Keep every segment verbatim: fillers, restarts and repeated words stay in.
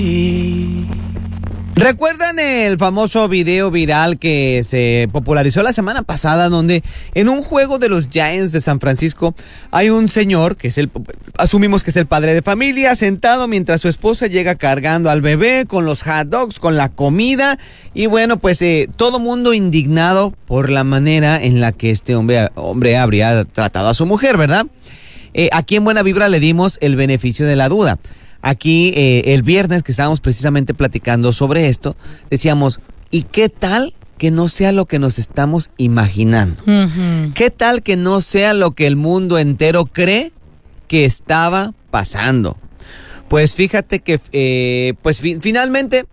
¿Recuerdan el famoso video viral que se popularizó la semana pasada, donde en un juego de los Giants de San Francisco hay un señor que es el, asumimos que es el padre de familia, sentado mientras su esposa llega cargando al bebé con los hot dogs, con la comida, y bueno, pues eh, todo mundo indignado por la manera en la que este hombre, hombre habría tratado a su mujer, ¿verdad? Eh, aquí en Buena Vibra le dimos el beneficio de la duda. Aquí eh, el viernes que estábamos precisamente platicando sobre esto, decíamos, ¿y qué tal que no sea lo que nos estamos imaginando? Uh-huh. ¿Qué tal que no sea lo que el mundo entero cree que estaba pasando? Pues fíjate que eh, pues fi- finalmente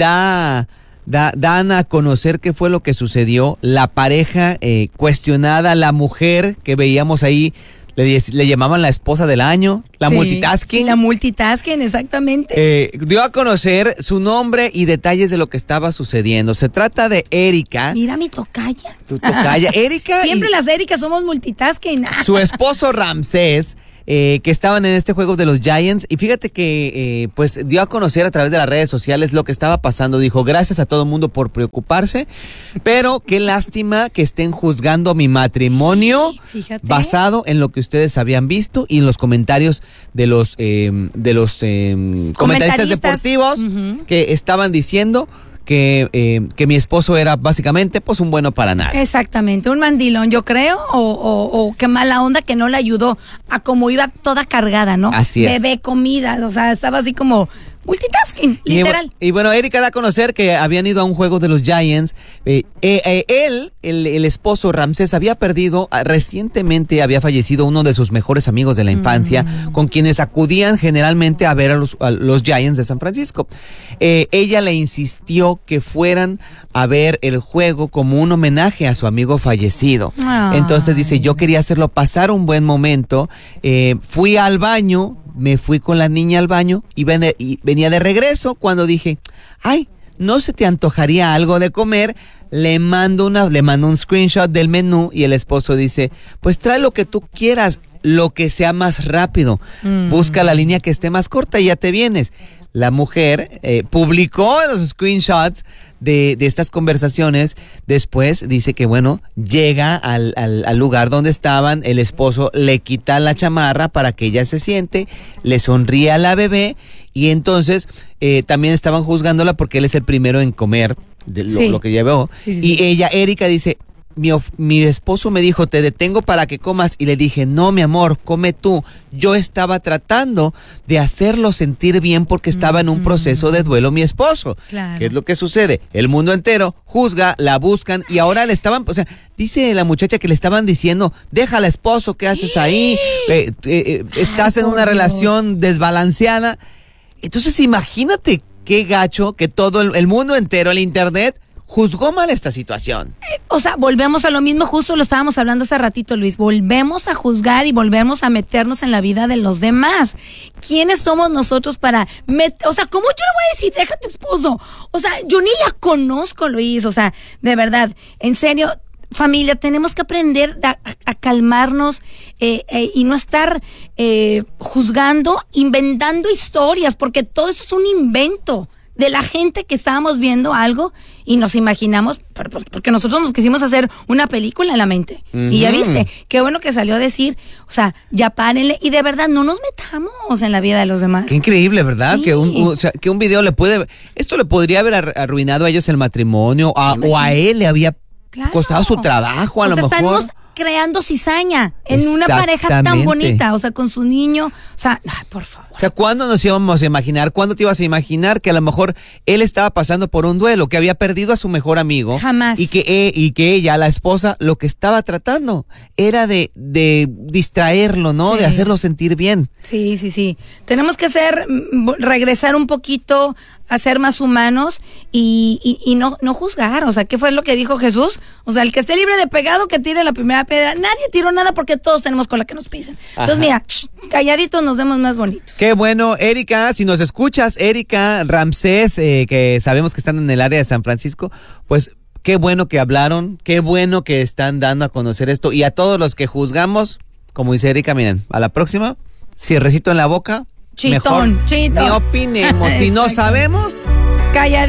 da, da, dan a conocer qué fue lo que sucedió. La pareja eh, cuestionada, la mujer que veíamos ahí, Le, le llamaban la esposa del año, la sí, multitasking. Sí, la multitasking, exactamente. Eh, dio a conocer su nombre y detalles de lo que estaba sucediendo. Se trata de Erika. Mira mi tocaya. Tu tocaya. Erika. Siempre las Ericas somos multitasking. Su esposo Ramsés. Eh, que estaban en este juego de los Giants, y fíjate que eh, pues dio a conocer a través de las redes sociales lo que estaba pasando. Dijo, gracias a todo el mundo por preocuparse, pero qué lástima que estén juzgando mi matrimonio, fíjate, basado en lo que ustedes habían visto y en los comentarios de los eh, de los eh, comentaristas deportivos, uh-huh, que estaban diciendo que, eh, que mi esposo era básicamente pues un bueno para nada. Exactamente, un mandilón, yo creo, o, o, o qué mala onda que no le ayudó a como iba toda cargada, ¿no? Así es. Bebé, comida, o sea, estaba así como multitasking, literal. Y, y bueno, Erika da a conocer que habían ido a un juego de los Giants. Eh, eh, eh, él, el, el esposo Ramsés, había perdido, recientemente había fallecido uno de sus mejores amigos de la infancia, mm. con quienes acudían generalmente a ver a los, a los Giants de San Francisco. Eh, ella le insistió que fueran a ver el juego como un homenaje a su amigo fallecido. Ay. Entonces dice, yo quería hacerlo pasar un buen momento. Eh, fui al baño, me fui con la niña al baño y, ven, y venía de regreso cuando dije, ay, ¿no se te antojaría algo de comer? Le mando una, le mando un screenshot del menú y el esposo dice, pues trae lo que tú quieras, lo que sea más rápido. Mm. Busca la línea que esté más corta y ya te vienes. La mujer eh, publicó los screenshots de, de estas conversaciones. Después dice que, bueno, llega al, al, al lugar donde estaban. El esposo le quita la chamarra para que ella se siente, le sonríe a la bebé y entonces eh, también estaban juzgándola porque él es el primero en comer de lo, sí. lo que llevó. Sí, sí, y sí. ella, Erika, dice, Mi, mi esposo me dijo, te detengo para que comas, y le dije, no, mi amor, come tú. Yo estaba tratando de hacerlo sentir bien porque estaba mm-hmm. en un proceso de duelo mi esposo. Claro. ¿Qué es lo que sucede? El mundo entero juzga, la buscan y ahora le estaban, o sea, dice la muchacha que le estaban diciendo, deja al esposo, ¿qué haces ahí? Eh, eh, eh, estás Ay, en una Dios. relación desbalanceada. Entonces imagínate qué gacho que todo el, el mundo entero, el internet, juzgó mal esta situación. O sea, volvemos a lo mismo, justo lo estábamos hablando hace ratito, Luis. Volvemos a juzgar y volvemos a meternos en la vida de los demás. ¿Quiénes somos nosotros para meter? O sea, ¿cómo yo le voy a decir, deja a tu esposo? O sea, yo ni la conozco, Luis. O sea, de verdad, en serio, familia, tenemos que aprender a, a, a calmarnos eh, eh, y no estar eh, juzgando, inventando historias, porque todo eso es un invento de la gente que estábamos viendo algo y nos imaginamos, porque nosotros nos quisimos hacer una película en la mente. Uh-huh. Y ya viste, qué bueno que salió a decir, o sea, ya párenle y de verdad no nos metamos en la vida de los demás. Qué increíble, ¿verdad? Sí. Que un, un, o sea, que un video le puede, esto le podría haber arruinado a ellos el matrimonio, a, o a él le había claro. costado su trabajo, a o lo sea, mejor. Estamos creando cizaña en una pareja tan bonita, o sea, con su niño, o sea, ay, por favor. O sea, ¿cuándo nos íbamos a imaginar? ¿Cuándo te ibas a imaginar que a lo mejor él estaba pasando por un duelo, que había perdido a su mejor amigo? Jamás. Y que, eh, y que ella, la esposa, lo que estaba tratando era de, de distraerlo, ¿no? Sí. De hacerlo sentir bien. Sí, sí, sí. Tenemos que hacer, regresar un poquito a ser más humanos y, y, y no, no juzgar. O sea, ¿qué fue lo que dijo Jesús? O sea, el que esté libre de pecado, que tire la primera piedra. Nadie tiró nada porque todos tenemos con la que nos pisen. Entonces, Ajá. mira, calladitos nos vemos más bonitos. Qué bueno, Erika, si nos escuchas, Erika, Ramsés, eh, que sabemos que están en el área de San Francisco, pues qué bueno que hablaron, qué bueno que están dando a conocer esto. Y a todos los que juzgamos, como dice Erika, miren, a la próxima, cierrecito en la boca, Chitón, mejor chitón. ni opinemos. Si no Exacto. sabemos, Calladito.